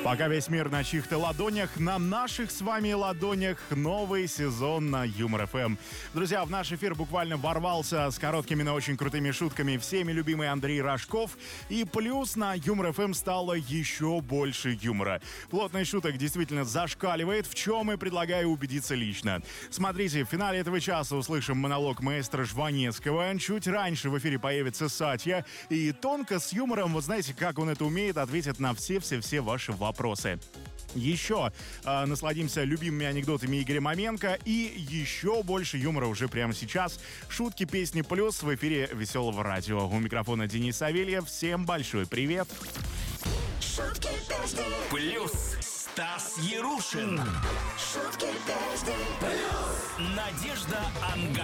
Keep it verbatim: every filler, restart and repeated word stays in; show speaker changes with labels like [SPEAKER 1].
[SPEAKER 1] Пока весь мир на чьих-то ладонях, на наших с вами ладонях новый сезон на Юмор эф эм. Друзья, в наш эфир буквально ворвался с короткими, но очень крутыми шутками всеми любимый Андрей Рожков. И плюс на Юмор эф эм стало еще больше юмора. Плотность шуток действительно зашкаливает, в чем и предлагаю убедиться лично. Смотрите, в финале этого часа услышим монолог маэстро Жванецкого. Чуть раньше в эфире появится Сатья. И тонко, с юмором, вот знаете, как он это умеет, ответит на все-все-все ваши вопросы. Вопросы. Еще э, насладимся любимыми анекдотами Игоря Маменко и еще больше юмора уже прямо сейчас. Шутки, песни плюс в эфире Веселого радио. У микрофона Денис Савельев. Всем большой привет.
[SPEAKER 2] Шутки, песни
[SPEAKER 3] Плюс Стас Ярушин.
[SPEAKER 2] Шутки, песни
[SPEAKER 3] Плюс Надежда Ангар.